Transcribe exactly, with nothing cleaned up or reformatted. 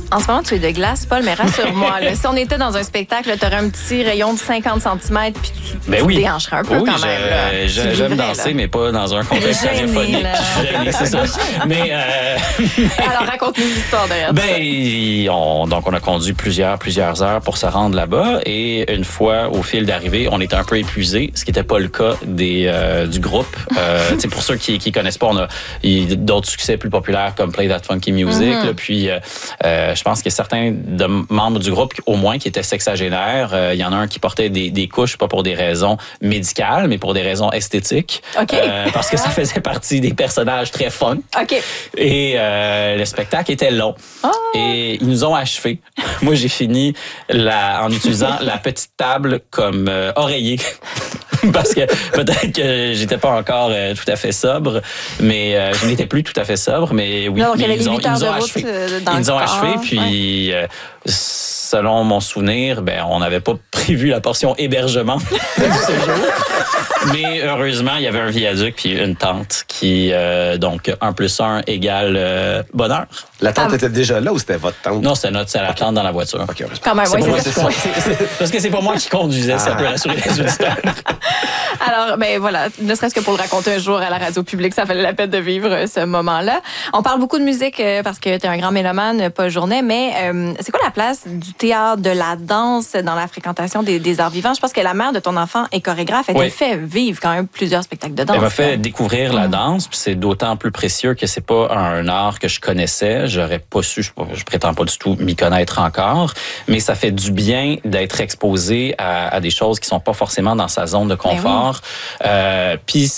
En ce moment, tu es de glace, Paul, mais rassure-moi. Là, si on était dans un spectacle, tu aurais un petit rayon de cinquante centimètres puis tu, ben tu oui. déhancherais un peu oui, quand même. Là. Je, je, j'aime danser, là. Mais pas dans un contexte radiophonique. C'est ça. Mais euh... Alors, raconte-nous l'histoire derrière ben, ça. On, donc, on a conduit plusieurs, plusieurs heures pour se rendre là-bas. Et une fois au fil d'arrivée, on était un peu épuisés, ce qui n'était pas le cas des, euh, du groupe. Euh, pour ceux qui ne connaissent pas, on a d'autres succès plus populaires comme Play That Funky Music. Mm-hmm. Là, puis, euh, euh, je pense qu'il y a certains de membres du groupe, au moins, qui étaient sexagénaires. Euh, il y en a un qui portait des, des couches, pas pour des raisons médicales, mais pour des raisons esthétiques. Okay. Euh, parce que ça faisait partie des personnages très fun. Okay. Et euh, le spectacle était long. Oh. Et ils nous ont achevés. Moi, j'ai fini la, en utilisant la petite table comme euh, oreiller. Parce que peut-être que j'étais pas encore euh, tout à fait sobre, mais euh, je n'étais plus tout à fait sobre, mais oui, non, donc, mais ils, ont, ils nous ont achevés. Dans ils nous ont achevés, puis ouais. euh, selon mon souvenir, ben on n'avait pas prévu la portion hébergement du séjour. Mais heureusement, il y avait un viaduc puis une tente qui, euh, donc, un plus un égale euh, bonheur. La tente ah, était déjà là ou c'était votre tente? Non, c'était notre, c'est la okay. tente dans la voiture. Okay, Quand même, oui, c'est, c'est ça. C'est, c'est, parce que c'est pas moi qui conduisais, ah. Ça peut rassurer les auditeurs. Alors, ben voilà, ne serait-ce que pour le raconter un jour à la radio publique, ça valait la peine de vivre ce moment-là. On parle beaucoup de musique euh, parce que tu es un grand mélomane, Paul Journet, mais euh, c'est quoi la place du théâtre, de la danse dans la fréquentation des, des arts vivants? Je pense que la mère de ton enfant est chorégraphe. Elle oui. te fait vivre quand même plusieurs spectacles de danse. Elle m'a fait découvrir la danse, puis c'est d'autant plus précieux que c'est pas un art que je connaissais. J'aurais pas su, je, je prétends pas du tout m'y connaître encore, mais ça fait du bien d'être exposé à, à des choses qui sont pas forcément dans sa zone de confort. Ben oui. euh, puis